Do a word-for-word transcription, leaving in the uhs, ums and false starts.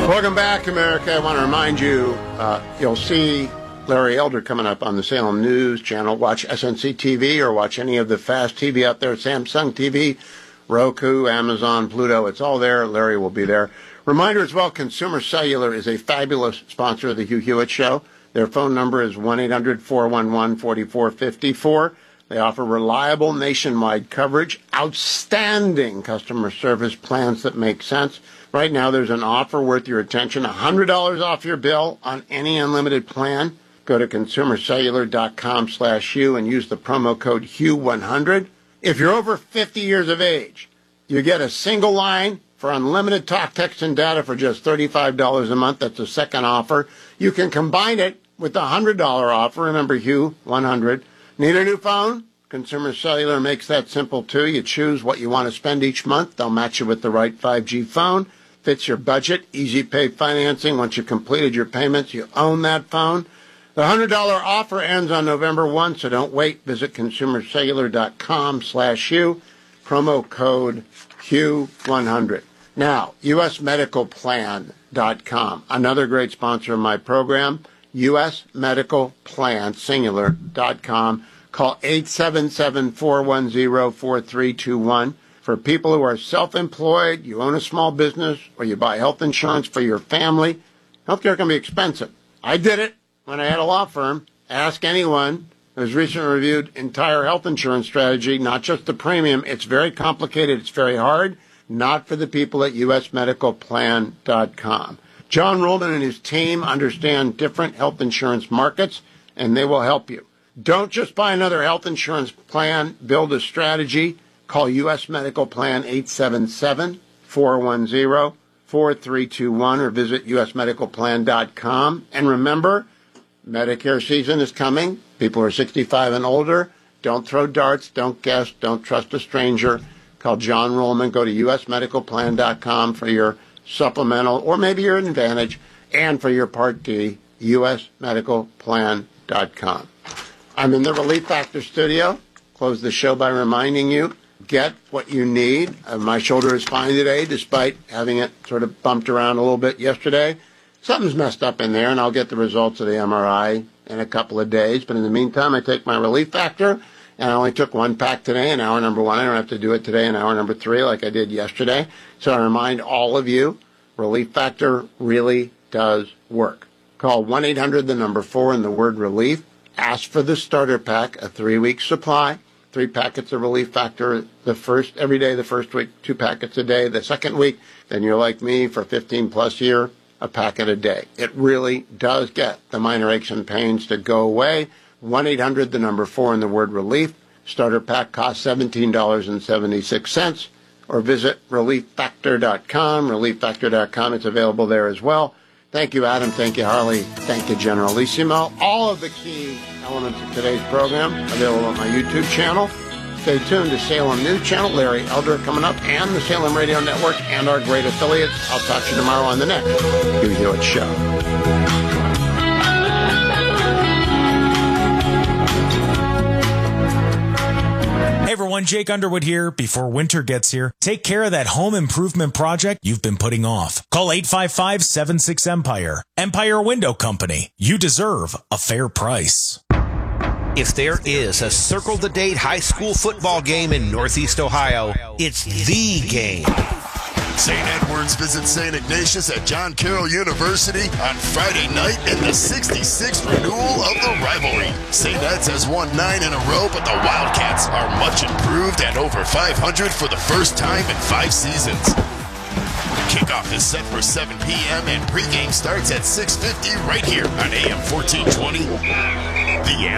Welcome back, America. I want to remind you, uh, you'll see Larry Elder coming up on the Salem News Channel. Watch S N C T V or watch any of the fast T V out there, Samsung T V, Roku, Amazon, Pluto. It's all there. Larry will be there. Reminder as well, Consumer Cellular is a fabulous sponsor of the Hugh Hewitt Show. Their phone number is one eight hundred four one one four four five four. They offer reliable nationwide coverage, outstanding customer service plans that make sense. Right now, there's an offer worth your attention, one hundred dollars off your bill on any unlimited plan. Go to consumercellular.com slash Hugh and use the promo code Hugh one hundred. If you're over fifty years of age, you get a single line for unlimited talk, text, and data for just thirty-five dollars a month. That's the second offer. You can combine it with the one hundred dollars offer. Remember, Hugh one hundred. Need a new phone? Consumer Cellular makes that simple, too. You choose what you want to spend each month. They'll match you with the right five G phone. Fits your budget. Easy pay financing. Once you've completed your payments, you own that phone. The one hundred dollars offer ends on November first, so don't wait. Visit consumercellular.com slash Hugh. Promo code Hugh one hundred. Now, U S medical plan dot com, another great sponsor of my program. U S medical plan singular dot com. Call eight seven seven, four one zero, four three two one. For people who are self-employed, you own a small business, or you buy health insurance for your family, healthcare can be expensive. I did it when I had a law firm. Ask anyone who's recently reviewed entire health insurance strategy, not just the premium. It's very complicated. It's very hard. Not for the people at U S medical plan dot com. John Ruhlman and his team understand different health insurance markets, and they will help you. Don't just buy another health insurance plan. Build a strategy. Call U S Medical Plan eight seven seven, four one zero, four three two one or visit U S medical plan dot com. And remember, Medicare season is coming. People who are sixty-five and older, don't throw darts, don't guess, don't trust a stranger. Call John Ruhlman. Go to U S medical plan dot com for your supplemental or maybe your Advantage, and for your Part D, U S medical plan dot com. I'm in the Relief Factor studio. Close the show by reminding you, get what you need. Uh, my shoulder is fine today, despite having it sort of bumped around a little bit yesterday. Something's messed up in there, and I'll get the results of the M R I in a couple of days. But in the meantime, I take my Relief Factor, and I only took one pack today, in hour number one. I don't have to do it today in hour number three like I did yesterday. So I remind all of you, Relief Factor really does work. Call one eight hundred, the number four, and the word relief. Ask for the starter pack, a three-week supply. Three packets of Relief Factor the first every day, the first week, two packets a day. The second week, then you're like me for fifteen plus year, a packet a day. It really does get the minor aches and pains to go away. one eight hundred, the number four, and the word relief. Starter pack costs seventeen dollars and seventy-six cents. Or visit relief factor dot com, relief factor dot com. It's available there as well. Thank you, Adam. Thank you, Harley. Thank you, Generalissimo. All of the key elements of today's program available on my YouTube channel. Stay tuned to Salem News Channel. Larry Elder coming up, and the Salem Radio Network, and our great affiliates. I'll talk to you tomorrow on the next Hugh Hewitt Show. Hey everyone, Jake Underwood here. Before winter gets here, take care of that home improvement project you've been putting off. Call eight five five, seven six, Empire. Empire Window Company. You deserve a fair price. If there is a circle-the-date high school football game in Northeast Ohio, it's the game. Saint Edward's visits Saint Ignatius at John Carroll University on Friday night in the sixty-sixth renewal of the rivalry. Saint Ed's has won nine in a row, but the Wildcats are much improved at over five hundred for the first time in five seasons. Kickoff is set for seven p.m. and pregame starts at six fifty right here on A M fourteen twenty. The